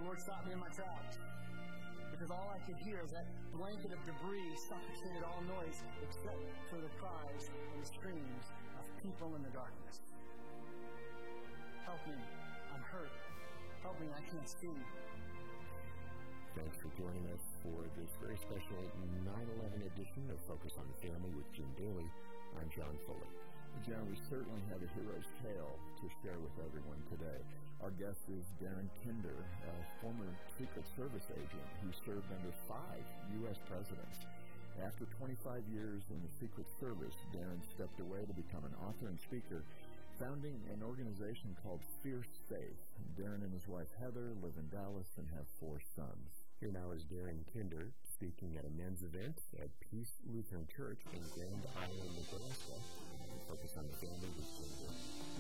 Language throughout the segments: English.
the Lord stopped me in my tracks. Because all I could hear is that blanket of debris suffocated all noise except for the cries and the screams of people in the darkness. Help me. I'm hurt. Help me. I can't see. Thanks for joining us for this very special 9/11 edition of Focus on the Family with Jim Daly. I'm John Foley. John, we certainly have a hero's tale to share with everyone today. Our guest is Darren Kinder, a former Secret Service agent who served under 5 U.S. presidents. After 25 years in the Secret Service, Darren stepped away to become an author and speaker, founding an organization called Fierce Faith. Darren and his wife Heather live in Dallas and have 4 sons. Here now is Darren Kinder speaking at a men's event at Peace Lutheran Church in Grand Island, Nebraska. Focus on the Family with Jim Daly.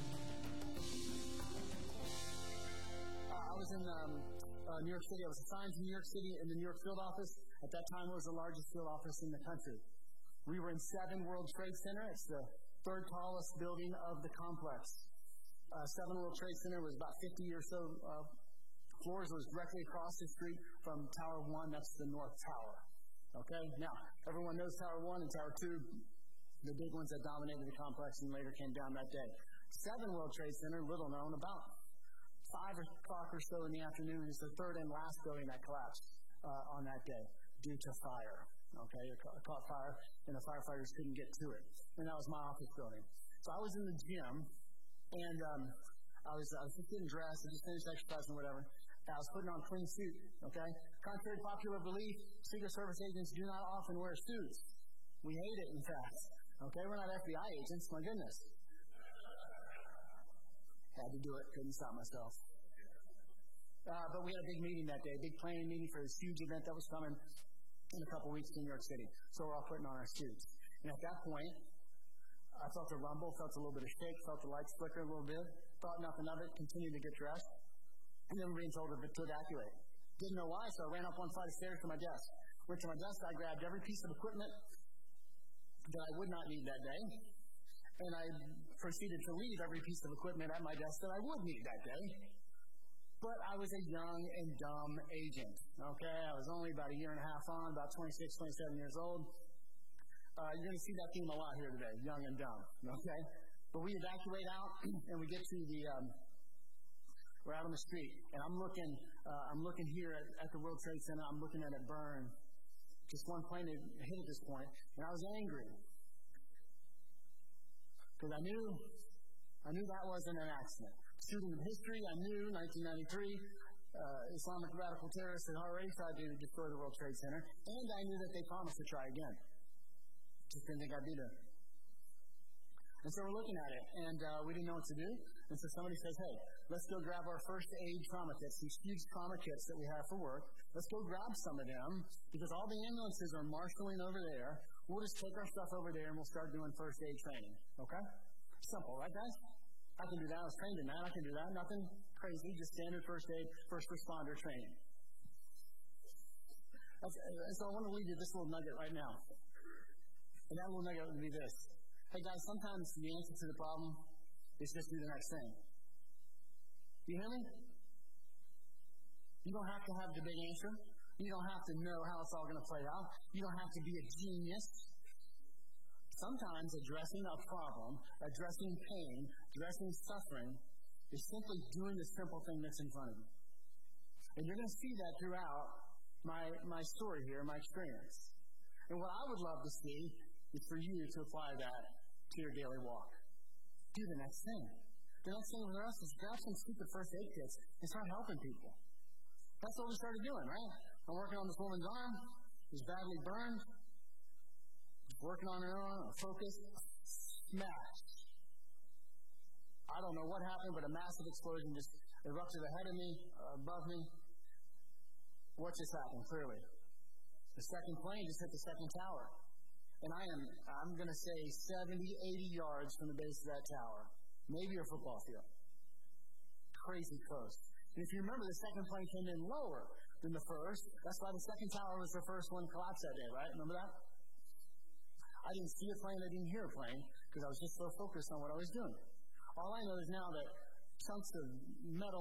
I was in New York City. I was assigned to New York City in the New York field office. At that time, it was the largest field office in the country. We were in 7 World Trade Center. It's the 3rd tallest building of the complex. 7 World Trade Center was about 50 or so floors. It was directly across the street from Tower 1. That's the North Tower. Okay? Now, everyone knows Tower 1 and Tower 2, the big ones that dominated the complex and later came down that day. 7 World Trade Center, little known, about 5 o'clock or so in the afternoon is the 3rd and last building that collapsed on that day due to fire. Okay, it caught fire, and the firefighters couldn't get to it. And that was my office building. So I was in the gym, and I was just getting dressed. I just finished exercising or whatever. I was putting on a clean suit, okay? Contrary to popular belief, Secret Service agents do not often wear suits. We hate it, in fact. Okay, we're not FBI agents, my goodness. Had to do it, couldn't stop myself. But we had a big meeting that day, a big planning meeting for this huge event that was coming in a couple weeks in New York City. So we're all putting on our suits. And at that point, I felt a rumble, felt a little bit of shake, felt the lights flicker a little bit, thought nothing of it, continued to get dressed, and then being told to evacuate. Didn't know why, so I ran up one flight of stairs to my desk. Went to my desk, I grabbed every piece of equipment that I would not need that day, and I proceeded to leave every piece of equipment at my desk that I would need that day. But I was a young and dumb agent, okay? I was only about a year and a half on, about 26, 27 years old. You're going to see that theme a lot here today, young and dumb, okay? But we evacuate out, and we get to we're out on the street, and I'm looking here at the World Trade Center. I'm looking at it burn. Just one plane had hit at this point, and I was angry. Because I knew that wasn't an accident. Student of history, I knew 1993, Islamic radical terrorists had already tried to destroy the World Trade Center, and I knew that they promised to try again. Just didn't think I'd be there. And so we're looking at it, and we didn't know what to do. And so somebody says, hey, let's go grab our first aid trauma kits, these huge trauma kits that we have for work. Let's go grab some of them, because all the ambulances are marshaling over there. We'll just take our stuff over there, and we'll start doing first aid training. Okay? Simple, right, guys? I can do that. I was trained in that. I can do that. Nothing crazy, just standard first aid, first responder training. So I want to leave you this little nugget right now. And that little nugget would be this. Hey, guys, sometimes the answer to the problem is just do the next thing. Do you hear me? You don't have to have the big answer. You don't have to know how it's all going to play out. You don't have to be a genius. Sometimes addressing a problem, addressing pain, addressing suffering is simply doing the simple thing that's in front of you. And you're going to see that throughout my story here, my experience. And what I would love to see is for you to apply that to your daily walk. Do the next thing. The next thing for us is grab some stupid first aid kits and start helping people. That's what we started doing, right? I'm working on this woman's arm. It was badly burned. Working on her own, focus, smash. I don't know what happened, but a massive explosion just erupted ahead of me, above me. What just happened, clearly? The second plane just hit the second tower. And I'm going to say 70, 80 yards from the base of that tower. Maybe a football field. Crazy close. And if you remember, the second plane came in lower than the first. That's why the second tower was the first one to collapse that day, right? Remember that? I didn't see a plane, I didn't hear a plane, because I was just so focused on what I was doing. All I know is now that chunks of metal